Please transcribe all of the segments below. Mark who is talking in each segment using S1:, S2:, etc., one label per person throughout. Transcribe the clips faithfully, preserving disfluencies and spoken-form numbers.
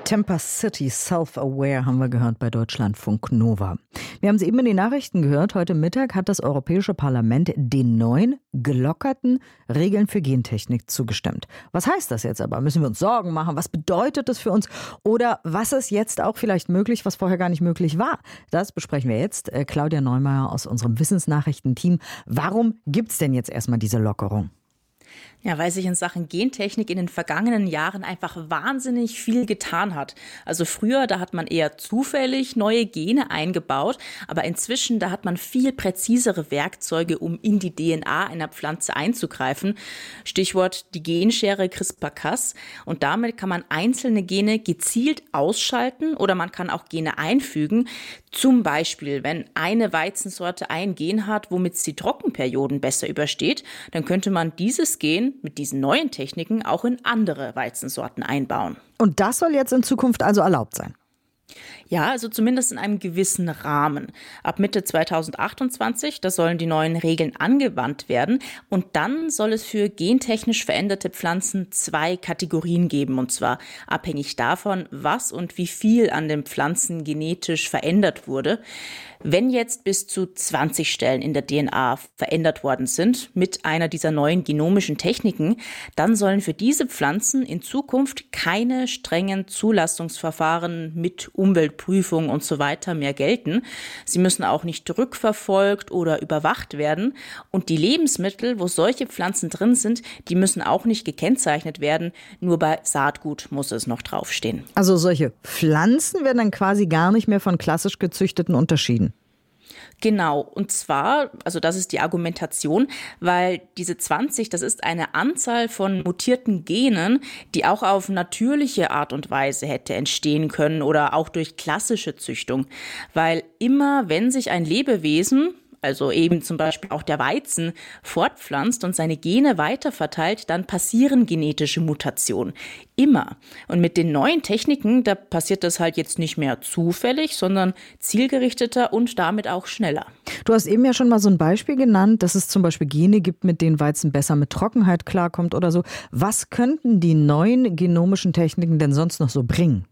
S1: Temper City, Self-Aware haben wir gehört bei Deutschlandfunk Nova. Wir haben es eben in den Nachrichten gehört. Heute Mittag hat das Europäische Parlament den neuen, gelockerten Regeln für Gentechnik zugestimmt. Was heißt das jetzt aber? Müssen wir uns Sorgen machen? Was bedeutet das für uns? Oder was ist jetzt auch vielleicht möglich, was vorher gar nicht möglich war? Das besprechen wir jetzt. Claudia Neumeier aus unserem Wissensnachrichtenteam. Warum gibt's denn jetzt erstmal diese Lockerung?
S2: Ja, weil sich in Sachen Gentechnik in den vergangenen Jahren einfach wahnsinnig viel getan hat. Also früher, da hat man eher zufällig neue Gene eingebaut, aber inzwischen, da hat man viel präzisere Werkzeuge, um in die D N A einer Pflanze einzugreifen. Stichwort die Genschere CRISPR-Cas. Und damit kann man einzelne Gene gezielt ausschalten oder man kann auch Gene einfügen. Zum Beispiel, wenn eine Weizensorte ein Gen hat, womit sie Trockenperioden besser übersteht, dann könnte man dieses Gen mit diesen neuen Techniken auch in andere Weizensorten einbauen.
S1: Und das soll jetzt in Zukunft also erlaubt sein?
S2: Ja, also zumindest in einem gewissen Rahmen. Ab Mitte zweitausendachtundzwanzig, da sollen die neuen Regeln angewandt werden. Und dann soll es für gentechnisch veränderte Pflanzen zwei Kategorien geben. Und zwar abhängig davon, was und wie viel an den Pflanzen genetisch verändert wurde. Wenn jetzt bis zu zwanzig Stellen in der D N A verändert worden sind mit einer dieser neuen genomischen Techniken, dann sollen für diese Pflanzen in Zukunft keine strengen Zulassungsverfahren mit Umweltprüfung und so weiter mehr gelten. Sie müssen auch nicht rückverfolgt oder überwacht werden. Und die Lebensmittel, wo solche Pflanzen drin sind, die müssen auch nicht gekennzeichnet werden. Nur bei Saatgut muss es noch draufstehen.
S1: Also solche Pflanzen werden dann quasi gar nicht mehr von klassisch gezüchteten unterschieden?
S2: Genau, und zwar, also das ist die Argumentation, weil diese zwanzig, das ist eine Anzahl von mutierten Genen, die auch auf natürliche Art und Weise hätte entstehen können oder auch durch klassische Züchtung. Weil immer, wenn sich ein Lebewesen, also eben zum Beispiel auch der Weizen, fortpflanzt und seine Gene weiterverteilt, dann passieren genetische Mutationen. Immer. Und mit den neuen Techniken, da passiert das halt jetzt nicht mehr zufällig, sondern zielgerichteter und damit auch schneller.
S1: Du hast eben ja schon mal so ein Beispiel genannt, dass es zum Beispiel Gene gibt, mit denen Weizen besser mit Trockenheit klarkommt oder so. Was könnten die neuen genomischen Techniken denn sonst noch so bringen?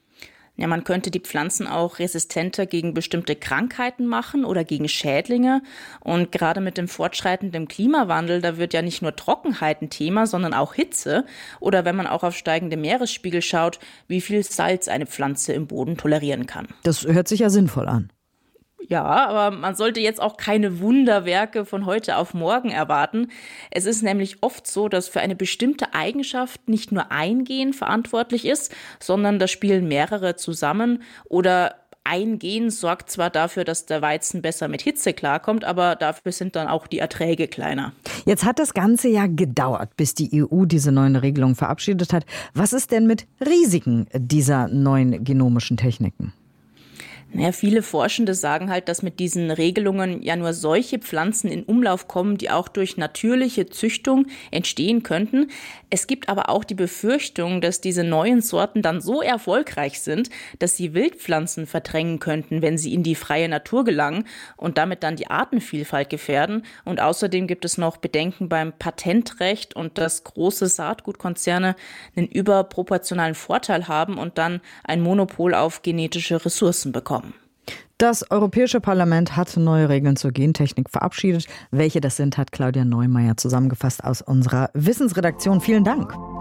S2: Ja, man könnte die Pflanzen auch resistenter gegen bestimmte Krankheiten machen oder gegen Schädlinge. Und gerade mit dem fortschreitenden Klimawandel, da wird ja nicht nur Trockenheit ein Thema, sondern auch Hitze. Oder wenn man auch auf steigende Meeresspiegel schaut, wie viel Salz eine Pflanze im Boden tolerieren kann.
S1: Das hört sich ja sinnvoll an.
S2: Ja, aber man sollte jetzt auch keine Wunderwerke von heute auf morgen erwarten. Es ist nämlich oft so, dass für eine bestimmte Eigenschaft nicht nur ein Gen verantwortlich ist, sondern da spielen mehrere zusammen. Oder ein Gen sorgt zwar dafür, dass der Weizen besser mit Hitze klarkommt, aber dafür sind dann auch die Erträge kleiner.
S1: Jetzt hat das Ganze ja gedauert, bis die E U diese neuen Regelungen verabschiedet hat. Was ist denn mit Risiken dieser neuen genomischen Techniken?
S2: Naja, viele Forschende sagen halt, dass mit diesen Regelungen ja nur solche Pflanzen in Umlauf kommen, die auch durch natürliche Züchtung entstehen könnten. Es gibt aber auch die Befürchtung, dass diese neuen Sorten dann so erfolgreich sind, dass sie Wildpflanzen verdrängen könnten, wenn sie in die freie Natur gelangen und damit dann die Artenvielfalt gefährden. Und außerdem gibt es noch Bedenken beim Patentrecht und dass große Saatgutkonzerne einen überproportionalen Vorteil haben und dann ein Monopol auf genetische Ressourcen bekommen.
S1: Das Europäische Parlament hat neue Regeln zur Gentechnik verabschiedet. Welche das sind, hat Claudia Neumeier zusammengefasst aus unserer Wissensredaktion. Vielen Dank.